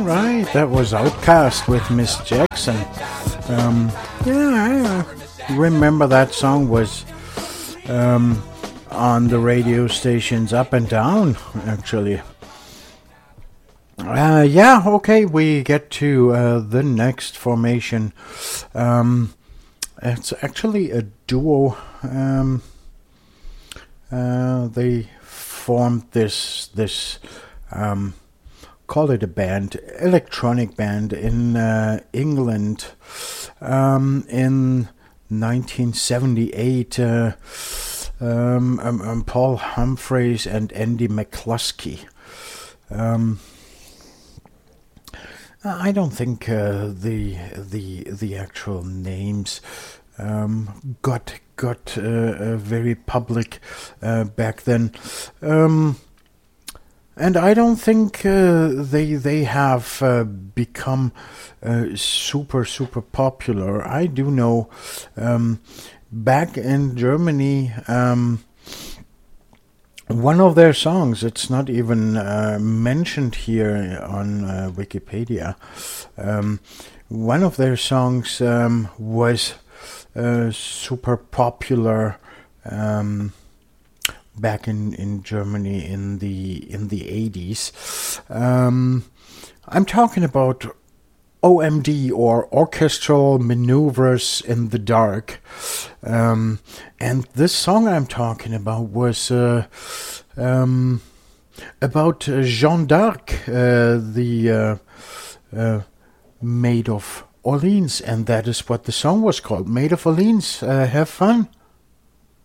right, that was Outkast with Miss Jackson. Yeah, I remember that song was on the radio stations up and down, actually. Yeah, okay, we get to the next formation. It's actually a duo. They formed this call it a band, electronic band in England in 1978. Paul Humphreys and Andy McCluskey. I don't think the actual names got very public back then, and I don't think they have become super popular. I do know back in Germany. One of their songs, it's not even mentioned here on Wikipedia. One of their songs was super popular back in Germany in the 80s. I'm talking about OMD, or Orchestral Maneuvers in the Dark. And this song I'm talking about was about Jeanne d'Arc, the Maid of Orleans, and that is what the song was called, Maid of Orleans. Have fun.